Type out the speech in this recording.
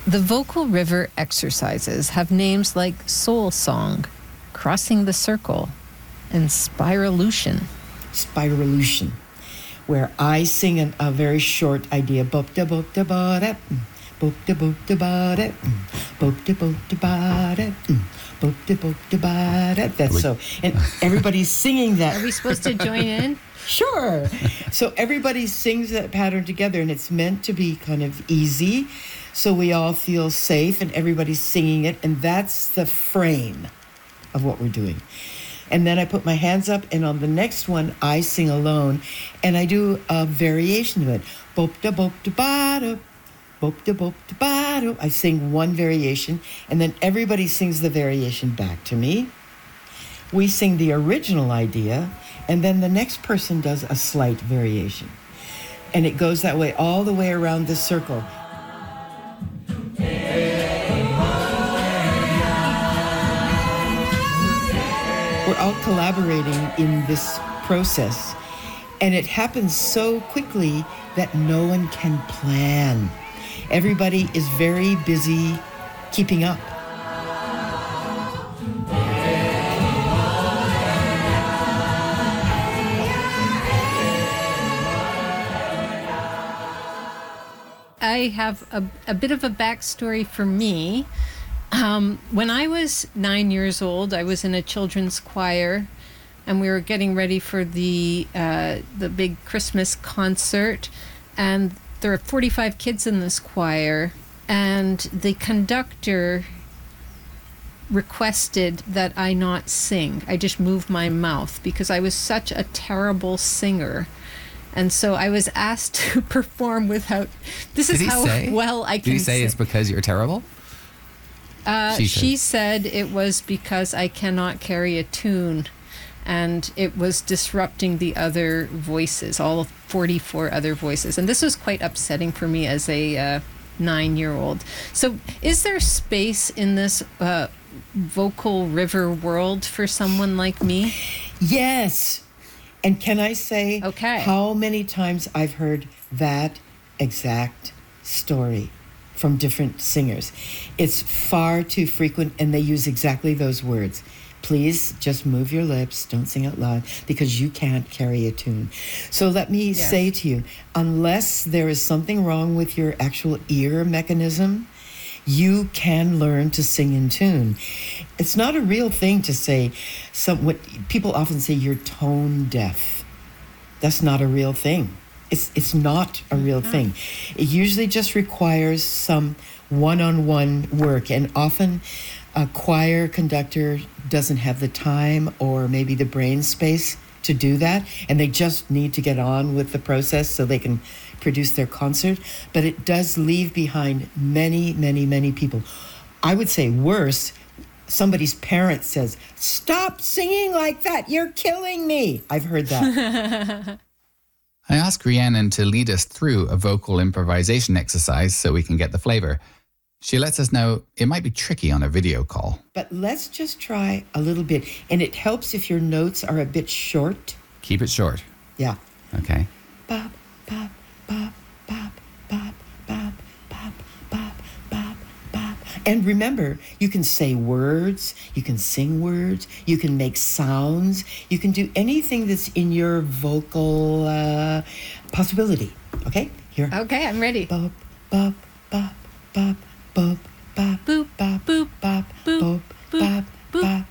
The vocal river exercises have names like Soul Song, Crossing the Circle, and Spiralution. Spiralution, where I sing a very short idea. Bop da bop da ba da, bop da bop da ba da, bop da bop da ba da, bop da bop da ba da. That's so, and everybody's singing that. Are we supposed to join in? Sure. So everybody sings that pattern together, and it's meant to be kind of easy, so we all feel safe, and everybody's singing it, and that's the frame of what we're doing. And then I put my hands up, and on the next one, I sing alone, and I do a variation of it. Bop da bop da ba da, bop da bop da ba da. I sing one variation, and then everybody sings the variation back to me. We sing the original idea, and then the next person does a slight variation. And it goes that way all the way around the circle. We're all collaborating in this process, and it happens so quickly that no one can plan. Everybody is very busy keeping up. I have a bit of a backstory for me. When I was 9 years old, I was in a children's choir, and we were getting ready for the big Christmas concert. And there are 45 kids in this choir, and the conductor requested that I not sing. I just move my mouth because I was such a terrible singer. And so I was asked to perform without... This is how well I can sing. Did he say it's because you're terrible? She said it was because I cannot carry a tune, and it was disrupting the other voices, all 44 other voices. And this was quite upsetting for me as a 9-year-old. So is there space in this vocal river world for someone like me? Yes. And can I say how many times I've heard that exact story from different singers? It's far too frequent, and they use exactly those words. Please just move your lips, don't sing out loud, because you can't carry a tune. So let me say to you, unless there is something wrong with your actual ear mechanism, you can learn to sing in tune. It's not a real thing to say, what people often say, you're tone deaf. That's not a real thing. It's not a real thing. It usually just requires some one-on-one work, and often a choir conductor doesn't have the time or maybe the brain space to do that, and they just need to get on with the process so they can produce their concert. But it does leave behind many, many, many people. I would say worse, somebody's parent says, "Stop singing like that, you're killing me." I've heard that. I asked Rhiannon to lead us through a vocal improvisation exercise so we can get the flavor. She lets us know it might be tricky on a video call. But let's just try a little bit. And it helps if your notes are a bit short. Keep it short. Yeah. Okay. Bop, bop, bop, bop, bop, bop, bop, bop, bop, bop. And remember, you can say words, you can sing words, you can make sounds, you can do anything that's in your vocal possibility. Okay? Here. Okay, I'm ready. Bop, bop, bop, bop, bop, bop, boop, bop, boop, bop, boop, bop, bop, bop,